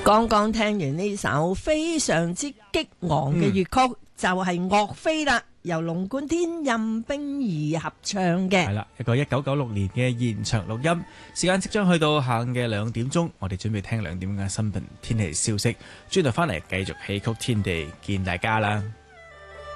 剛剛聽完呢首非常之激昂嘅粵曲，就係岳飛啦，由龍貫天、任冰兒合唱嘅。 係啦，一個1996年嘅現場錄音。時間即將去到下午嘅2點鐘，我哋準備聽2點嘅新聞天氣消息。轉頭翻嚟繼續戲曲天地，見大家啦。